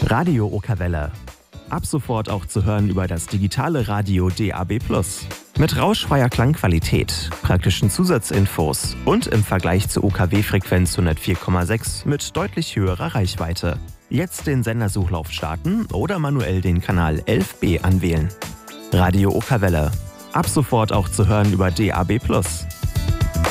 Radio Okawelle. Ab sofort auch zu hören über das digitale Radio DAB+. Mit rauschfreier Klangqualität, praktischen Zusatzinfos und im Vergleich zur UKW-Frequenz 104,6 mit deutlich höherer Reichweite. Jetzt den Sendersuchlauf starten oder manuell den Kanal 11b anwählen. Radio Okawelle. Ab sofort auch zu hören über DAB+.